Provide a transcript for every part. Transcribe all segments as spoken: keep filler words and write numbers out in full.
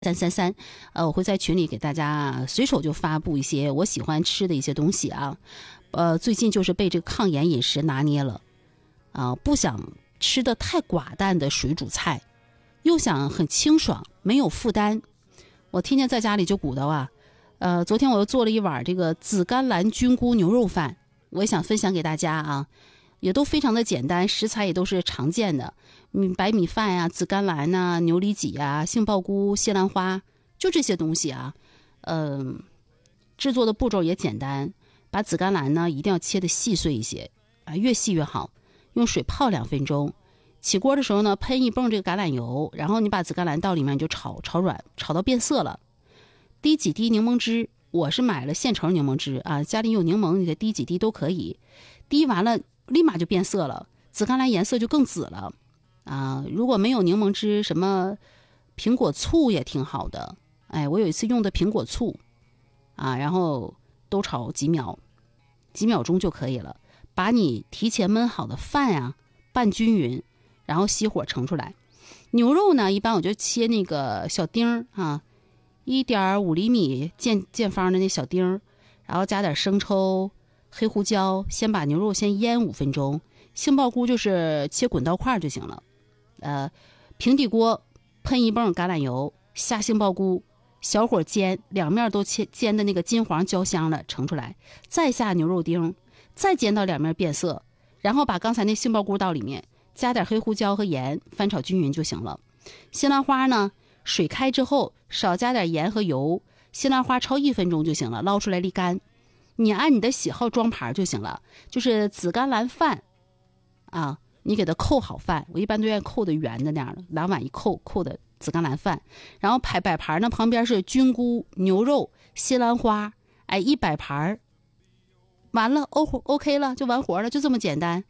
三三三，呃，我会在群里给大家随手就发布一些我喜欢吃的一些东西啊，呃，最近就是被这个抗炎饮食拿捏了，啊、呃，不想吃的太寡淡的水煮菜，又想很清爽，没有负担，我天天在家里就鼓捣啊，呃，昨天我又做了一碗这个紫甘蓝菌菇牛肉饭，我也想分享给大家啊。也都非常的简单，食材也都是常见的，嗯，白米饭呀、啊、紫甘蓝呐、啊、牛里脊啊、杏鲍菇、西兰花，就这些东西啊。嗯、呃，制作的步骤也简单，把紫甘蓝呢一定要切的细碎一些啊，越细越好。用水泡两分钟，起锅的时候呢，喷一泵这个橄榄油，然后你把紫甘蓝到里面就炒炒软，炒到变色了，滴几滴柠檬汁，我是买了现成柠檬汁啊，家里有柠檬你再滴几滴都可以，滴完了。立马就变色了，紫甘蓝颜色就更紫了啊！如果没有柠檬汁，什么苹果醋也挺好的。哎，我有一次用的苹果醋啊，然后都炒几秒，几秒钟就可以了。把你提前焖好的饭啊拌均匀，然后熄火盛出来。牛肉呢，一般我就切那个小丁啊，一点五厘米见见方的那小丁，然后加点生抽。黑胡椒，先把牛肉先腌五分钟，杏鲍菇就是切滚刀块就行了。呃，平底锅喷一泵橄榄油，下杏鲍菇，小火煎，两面都切煎的那个金黄焦香了，盛出来，再下牛肉丁，再煎到两面变色，然后把刚才那杏鲍菇到里面，加点黑胡椒和盐，翻炒均匀就行了。西兰花呢，水开之后少加点盐和油，西兰花焯一分钟就行了，捞出来沥干。你按你的喜好装盘就行了，就是紫甘蓝饭啊，你给它扣好饭，我一般都愿意扣的圆的那样的，两碗一扣扣的紫甘蓝饭，然后摆摆盘呢，旁边是菌菇、牛肉、西兰花，哎，一摆盘，完了 O OK 了，就完活了，就这么简单。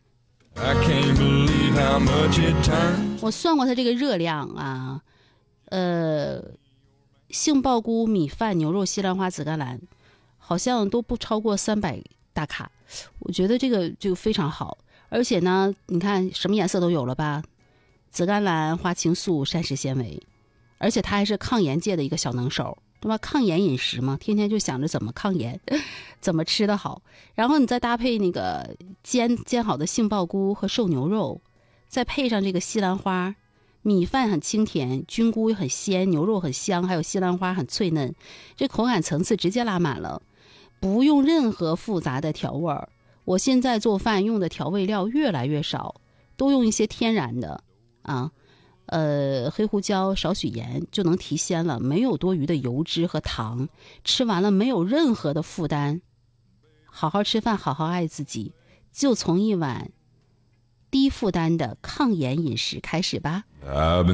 我算过它这个热量啊，呃，杏鲍菇、米饭、牛肉、西兰花、紫甘蓝。好像都不超过三百大卡，我觉得这个就非常好，而且呢，你看什么颜色都有了吧？紫甘蓝、花青素、膳食纤维，而且它还是抗炎界的一个小能手，对吧？抗炎饮食嘛，天天就想着怎么抗炎，怎么吃得好，然后你再搭配那个煎煎好的杏鲍菇和瘦牛肉，再配上这个西兰花。米饭很清甜，菌菇很鲜，牛肉很香，还有西兰花很脆嫩，这口感层次直接拉满了。不用任何复杂的调味儿，我现在做饭用的调味料越来越少，都用一些天然的啊，呃，黑胡椒少许盐就能提鲜了，没有多余的油脂和糖，吃完了没有任何的负担。好好吃饭，好好爱自己，就从一碗低负担的抗炎饮食开始吧。